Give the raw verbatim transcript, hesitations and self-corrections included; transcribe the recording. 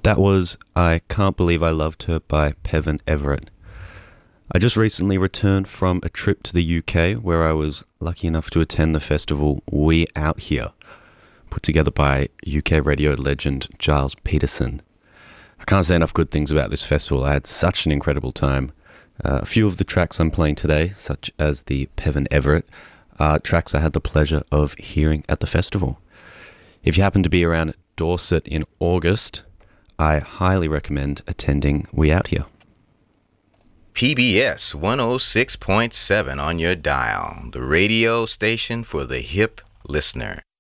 That was I Can't Believe I Loved Her by Peven Everett. I just recently returned from a trip to the U K where I was lucky enough to attend the festival We Out Here, put together by U K radio legend Giles Peterson. I can't say enough good things about this festival. I had such an incredible time. Uh, a few of the tracks I'm playing today, such as the Peven Everett, are tracks I had the pleasure of hearing at the festival. If you happen to be around Dorset in August, I highly recommend attending We Out Here. P B S one oh six point seven on your dial, the radio station for the hip listener.